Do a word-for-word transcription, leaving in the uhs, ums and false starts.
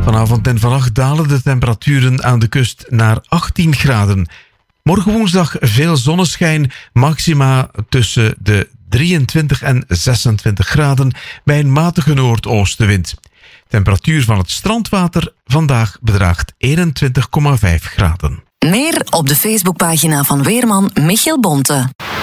Vanavond en vannacht dalen de temperaturen aan de kust naar achttien graden. Morgen woensdag veel zonneschijn, maxima tussen de drieëntwintig en zesentwintig graden bij een matige noordoostenwind. Temperatuur van het strandwater vandaag bedraagt eenentwintig komma vijf graden. Meer op de Facebookpagina van weerman Michiel Bonte.